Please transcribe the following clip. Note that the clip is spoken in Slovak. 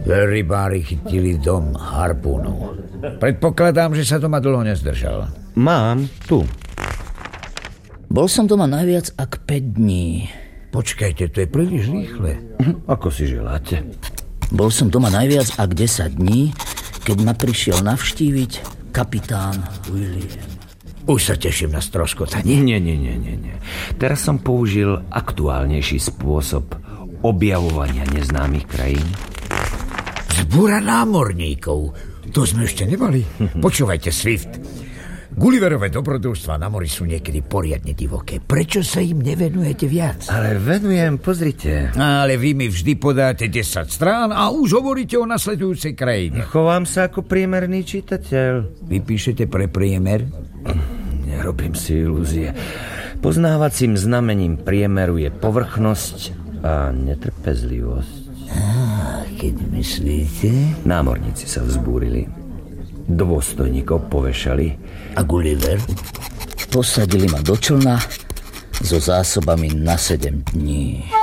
Rybári chytili dom harpúnov. Predpokladám, že sa doma dlho nezdržal. Mám tu. Bol som doma najviac ak 5 dní. Počkajte, to je príliš rýchle. Ako si želáte. Bol som doma najviac ak 10 dní, keď ma prišiel navštíviť kapitán William. Už sa teším na stroskotanie. Nie. Teraz som použil aktuálnejší spôsob objavovania neznámych krajín. Zbúra námorníkov. To sme ešte nemali. Počúvajte, Swift. Gulliverové dobrodružstvá na mori sú niekedy poriadne divoké. Prečo sa im nevenujete viac? Ale venujem, pozrite. Ale vy mi vždy podáte 10 strán a už hovoríte o nasledujúcej krajine. Chovám sa ako priemerný čitateľ. Vy píšete pre priemer? Nerobím si ilúzie. Poznávacím znamením priemeru je povrchnosť a netrpezlivosť. Keď myslíte? Námorníci sa vzbúrili. Dôstojníkov povešali. A Gulliver? Posadili ma do člna so zásobami na 7 dní.